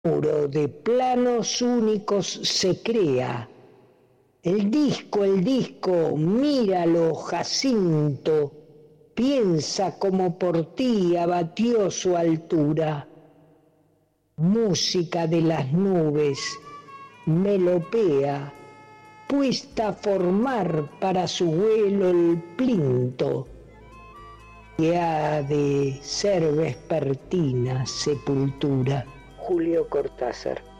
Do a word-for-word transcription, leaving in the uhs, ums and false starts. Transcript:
muro de planos únicos se crea. El disco, el disco, míralo, Jacinto, piensa como por ti abatió su altura. Música de las nubes, melopea, puesta a formar para su vuelo el plinto, que ha de ser vespertina sepultura. Julio Cortázar.